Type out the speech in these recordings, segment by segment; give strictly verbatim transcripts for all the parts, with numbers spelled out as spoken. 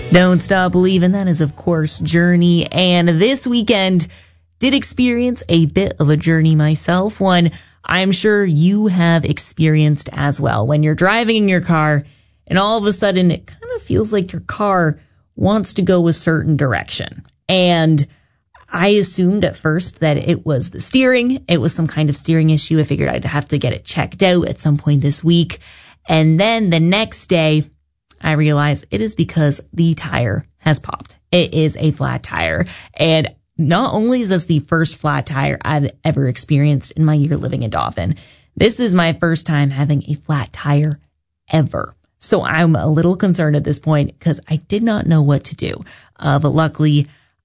Don't Stop Believin', that is, of course, Journey. And this weekend did experience a bit of a journey myself, one I'm sure you have experienced as well. When you're driving in your car and all of a sudden it kind of feels like your car wants to go a certain direction. And I assumed at first that it was the steering. It was some kind of steering issue. I figured I'd have to get it checked out at some point this week. And then the next day, I realized it is because the tire has popped. It is a flat tire. And not only is this the first flat tire I've ever experienced in my year living in Dauphin, this is my first time having a flat tire ever. So I'm a little concerned at this point because I did not know what to do. Uh, but luckily,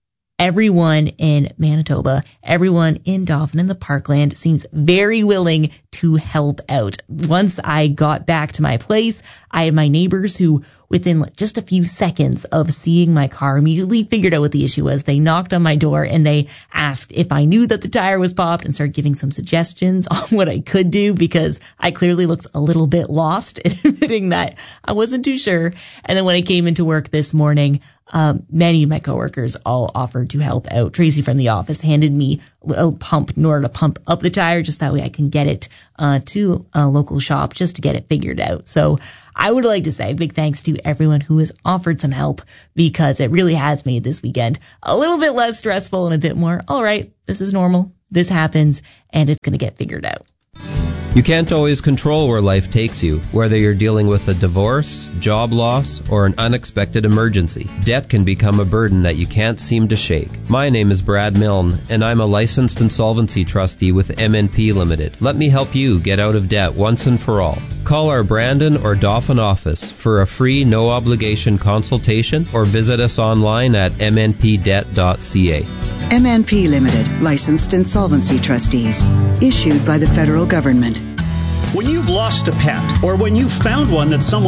everyone in Manitoba, everyone in Dauphin and the Parkland seems very willing to help out. Once I got back to my place, I had my neighbors who, within just a few seconds of seeing my car, immediately figured out what the issue was. They knocked on my door and they asked if I knew that the tire was popped and started giving some suggestions on what I could do because I clearly looked a little bit lost, admitting that I wasn't too sure. And then when I came into work this morning, Um, many of my coworkers all offered to help out. Tracy from the office handed me a pump in order to pump up the tire, just that way I can get it uh, to a local shop just to get it figured out. So I would like to say big thanks to everyone who has offered some help because it really has made this weekend a little bit less stressful and a bit more, all right, this is normal, this happens, and it's going to get figured out. You can't always control where life takes you, whether you're dealing with a divorce, job loss, or an unexpected emergency. Debt can become a burden that you can't seem to shake. My name is Brad Milne, and I'm a licensed insolvency trustee with M N P Limited. Let me help you get out of debt once and for all. Call our Brandon or Dauphin office for a free, no-obligation consultation or visit us online at m n p debt dot c a. M N P Limited, licensed insolvency trustees, issued by the federal government. When you've lost a pet or when you've found one that someone